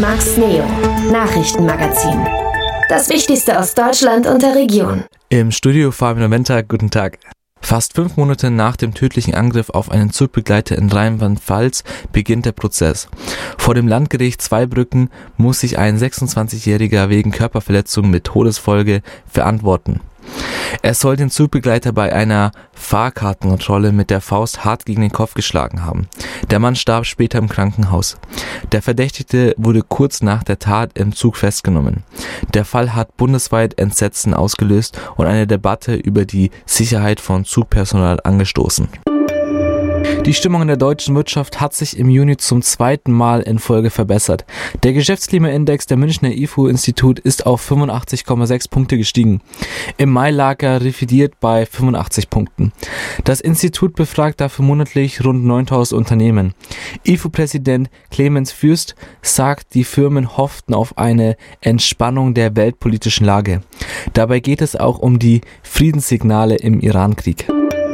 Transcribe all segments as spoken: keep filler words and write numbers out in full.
Max Neo, Nachrichtenmagazin. Das Wichtigste aus Deutschland und der Region. Im Studio Fabian Noventa, guten Tag. Fast fünf Monate nach dem tödlichen Angriff auf einen Zugbegleiter in Rheinland-Pfalz beginnt der Prozess. Vor dem Landgericht Zweibrücken muss sich ein sechsundzwanzigjähriger wegen Körperverletzung mit Todesfolge verantworten. Er soll den Zugbegleiter bei einer Fahrkartenkontrolle mit der Faust hart gegen den Kopf geschlagen haben. Der Mann starb später im Krankenhaus. Der Verdächtige wurde kurz nach der Tat im Zug festgenommen. Der Fall hat bundesweit Entsetzen ausgelöst und eine Debatte über die Sicherheit von Zugpersonal angestoßen. Die Stimmung in der deutschen Wirtschaft hat sich im Juni zum zweiten Mal in Folge verbessert. Der Geschäftsklimaindex der Münchner I F O-Institut ist auf fünfundachtzig Komma sechs Punkte gestiegen. Im Mai lag er revidiert bei fünfundachtzig Punkten. Das Institut befragt dafür monatlich rund neuntausend Unternehmen. I F O-Präsident Clemens Fürst sagt, die Firmen hofften auf eine Entspannung der weltpolitischen Lage. Dabei geht es auch um die Friedenssignale im Irankrieg.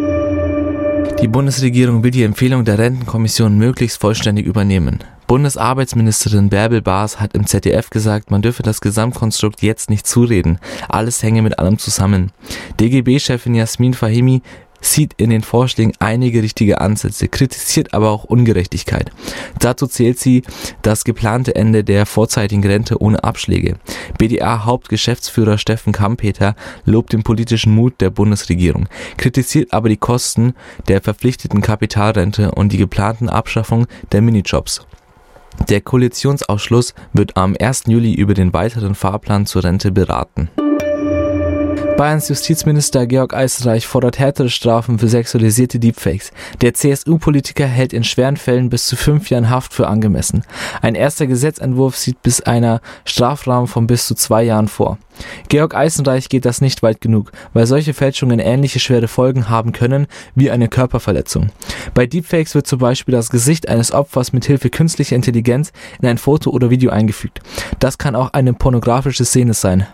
Die Bundesregierung will die Empfehlung der Rentenkommission möglichst vollständig übernehmen. Bundesarbeitsministerin Bärbel Baas hat im Z D F gesagt, man dürfe das Gesamtkonstrukt jetzt nicht zureden. Alles hänge mit allem zusammen. D G B-Chefin Jasmin Fahimi sieht in den Vorschlägen einige richtige Ansätze, kritisiert aber auch Ungerechtigkeit. Dazu zählt sie das geplante Ende der vorzeitigen Rente ohne Abschläge. B D A-Hauptgeschäftsführer Steffen Kampeter lobt den politischen Mut der Bundesregierung, kritisiert aber die Kosten der verpflichteten Kapitalrente und die geplanten Abschaffung der Minijobs. Der Koalitionsausschuss wird am ersten Juli über den weiteren Fahrplan zur Rente beraten. Bayerns Justizminister Georg Eisenreich fordert härtere Strafen für sexualisierte Deepfakes. Der C S U-Politiker hält in schweren Fällen bis zu fünf Jahren Haft für angemessen. Ein erster Gesetzentwurf sieht bis einer Strafrahmen von bis zu zwei Jahren vor. Georg Eisenreich geht das nicht weit genug, weil solche Fälschungen ähnliche schwere Folgen haben können wie eine Körperverletzung. Bei Deepfakes wird zum Beispiel das Gesicht eines Opfers mit Hilfe künstlicher Intelligenz in ein Foto oder Video eingefügt. Das kann auch eine pornografische Szene sein.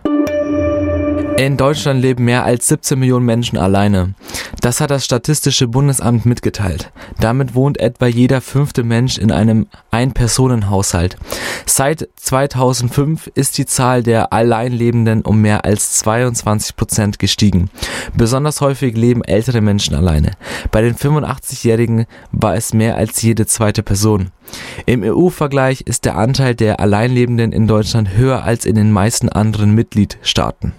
In Deutschland leben mehr als siebzehn Millionen Menschen alleine. Das hat das Statistische Bundesamt mitgeteilt. Damit wohnt etwa jeder fünfte Mensch in einem Ein-Personen-Haushalt. Seit zweitausendfünf ist die Zahl der Alleinlebenden um mehr als zweiundzwanzig Prozent gestiegen. Besonders häufig leben ältere Menschen alleine. Bei den fünfundachtzigjährigen war es mehr als jede zweite Person. Im E U-Vergleich ist der Anteil der Alleinlebenden in Deutschland höher als in den meisten anderen Mitgliedstaaten.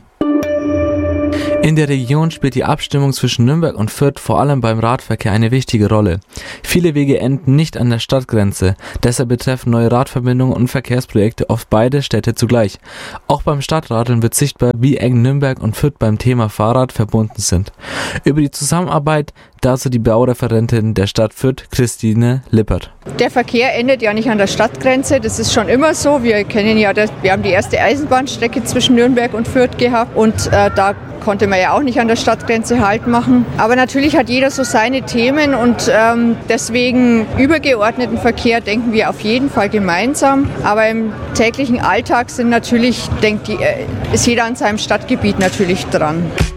In der Region spielt die Abstimmung zwischen Nürnberg und Fürth vor allem beim Radverkehr eine wichtige Rolle. Viele Wege enden nicht an der Stadtgrenze, deshalb betreffen neue Radverbindungen und Verkehrsprojekte oft beide Städte zugleich. Auch beim Stadtradeln wird sichtbar, wie eng Nürnberg und Fürth beim Thema Fahrrad verbunden sind. Über die Zusammenarbeit dazu die Baureferentin der Stadt Fürth, Christine Lippert. Der Verkehr endet ja nicht an der Stadtgrenze, das ist schon immer so. Wir kennen ja, das, wir haben die erste Eisenbahnstrecke zwischen Nürnberg und Fürth gehabt und äh, da konnte man ja auch nicht an der Stadtgrenze Halt machen. Aber natürlich hat jeder so seine Themen und ähm, deswegen übergeordneten Verkehr denken wir auf jeden Fall gemeinsam. Aber im täglichen Alltag sind natürlich, denkt die, äh, ist jeder an seinem Stadtgebiet natürlich dran.